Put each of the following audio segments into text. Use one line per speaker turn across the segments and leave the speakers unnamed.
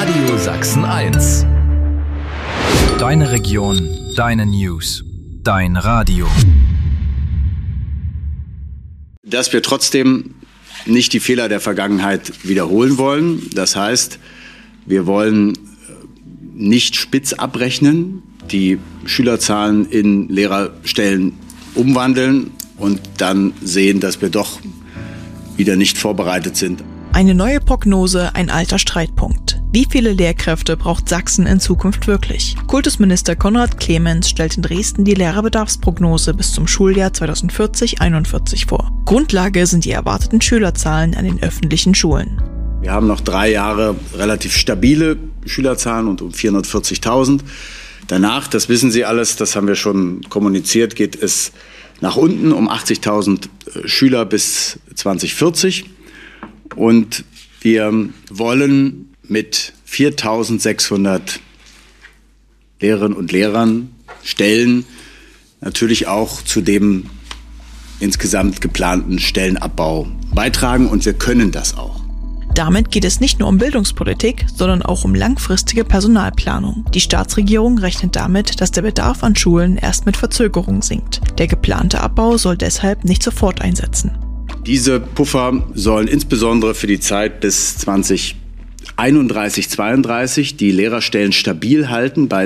Radio Sachsen 1. Deine Region, deine News, dein Radio.
Dass wir trotzdem nicht die Fehler der Vergangenheit wiederholen wollen. Das heißt, wir wollen nicht spitz abrechnen, die Schülerzahlen in Lehrerstellen umwandeln und dann sehen, dass wir doch wieder nicht vorbereitet sind.
Eine neue Prognose, ein alter Streitpunkt. Wie viele Lehrkräfte braucht Sachsen in Zukunft wirklich? Kultusminister Konrad Clemens stellt in Dresden die Lehrerbedarfsprognose bis zum Schuljahr 2040/41 vor. Grundlage sind die erwarteten Schülerzahlen an den öffentlichen Schulen.
Wir haben noch 3 Jahre relativ stabile Schülerzahlen und um 440.000. Danach, das wissen Sie alles, das haben wir schon kommuniziert, geht es nach unten um 80.000 Schüler bis 2040. Und wir wollen mit 4.600 Lehrerinnen und Lehrern Stellen natürlich auch zu dem insgesamt geplanten Stellenabbau beitragen und wir können das auch.
Damit geht es nicht nur um Bildungspolitik, sondern auch um langfristige Personalplanung. Die Staatsregierung rechnet damit, dass der Bedarf an Schulen erst mit Verzögerung sinkt. Der geplante Abbau soll deshalb nicht sofort einsetzen.
Diese Puffer sollen insbesondere für die Zeit bis 2031/32 die Lehrerstellen stabil halten bei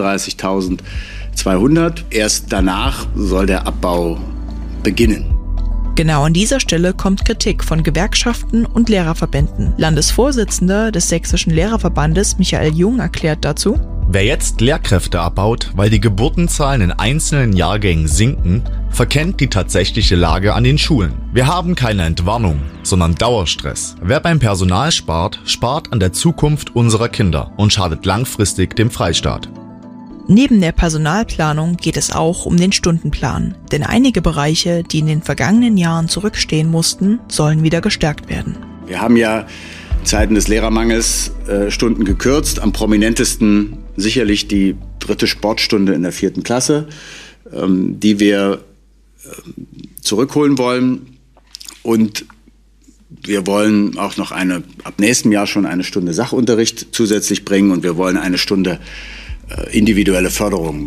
32.200. Erst danach soll der Abbau beginnen.
Genau an dieser Stelle kommt Kritik von Gewerkschaften und Lehrerverbänden. Landesvorsitzender des Sächsischen Lehrerverbandes Michael Jung erklärt dazu:
Wer jetzt Lehrkräfte abbaut, weil die Geburtenzahlen in einzelnen Jahrgängen sinken, verkennt die tatsächliche Lage an den Schulen. Wir haben keine Entwarnung, sondern Dauerstress. Wer beim Personal spart, spart an der Zukunft unserer Kinder und schadet langfristig dem Freistaat.
Neben der Personalplanung geht es auch um den Stundenplan. Denn einige Bereiche, die in den vergangenen Jahren zurückstehen mussten, sollen wieder gestärkt werden.
Wir haben ja in Zeiten des Lehrermangels Stunden gekürzt. Am prominentesten sicherlich die 3. Sportstunde in der 4. Klasse, die wir zurückholen wollen. Und wir wollen auch noch ab nächstem Jahr schon eine Stunde Sachunterricht zusätzlich bringen und wir wollen eine Stunde individuelle Förderung